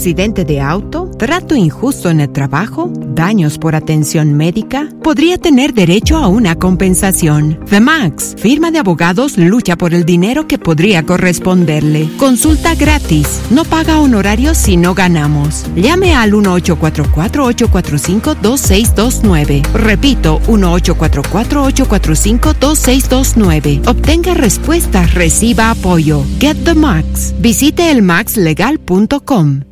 accidente de auto, trato injusto en el trabajo, daños por atención médica, podría tener derecho a una compensación. The Max, firma de abogados, lucha por el dinero que podría corresponderle. Consulta gratis. No paga honorarios si no ganamos. Llame al 1-844-845-2629. Repito, 1-844-845-2629. Obtenga respuestas, reciba apoyo. Get the Max. Visite elmaxlegal.com.